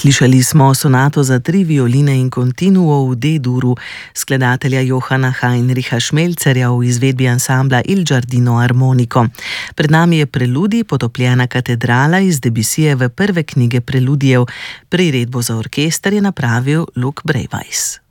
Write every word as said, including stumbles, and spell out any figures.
Slišali smo sonato za tri violine in continuo v D-duru skladatelja Johana Heinricha Šmelcerja v izvedbi ansambla Il Giardino Armonico. Pred nami je preludij Potopljena katedrala iz Debussijeve prve knjige preludijev. Priredbo za orkester je napravil Luke Breiweiss.